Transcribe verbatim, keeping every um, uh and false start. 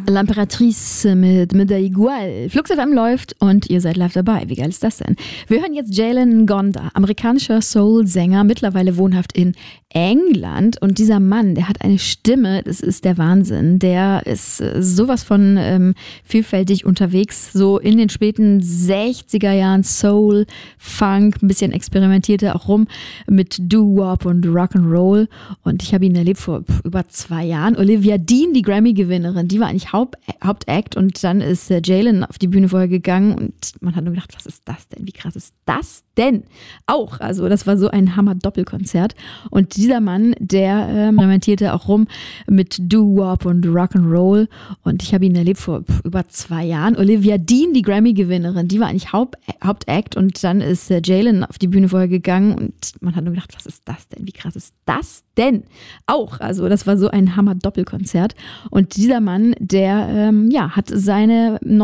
L'Imperatrice mit Me da igual. Flux F M läuft und ihr seid live dabei. Wie geil ist das denn? Wir hören jetzt Jalen Ngonda, amerikanischer Soul-Sänger, mittlerweile wohnhaft in England. Und dieser Mann, der hat eine Stimme, das ist der Wahnsinn. Der ist sowas von ähm, vielfältig unterwegs. So in den späten sechziger Jahren Soul, Funk, ein bisschen experimentiert er auch rum mit Doo-Wop und Rock'n'Roll. Und ich habe ihn erlebt vor über zwei Jahren. Olivia Dean, die Grammy-Gewinnerin, die war eigentlich Haupt, Hauptact. Und dann ist äh, Jalen auf die Bühne vorher gegangen. Und man hat nur gedacht, was ist das denn? Wie krass ist das denn? Auch, also das war so ein Hammer-Doppelkonzert. Und dieser Mann, der ähm, experimentierte auch rum mit Doo-Wop und Rock'n'Roll. Und ich habe ihn erlebt vor über zwei Jahren. Olivia Dean, die Grammy-Gewinnerin, die war eigentlich Haupt, Hauptact. Und dann ist äh, Jalen auf die Bühne vorher gegangen. Und man hat nur gedacht, was ist das denn? Wie krass ist das denn? Auch, also das war so ein Hammer-Doppelkonzert. Und dieser Mann, der ähm, ja, hat seine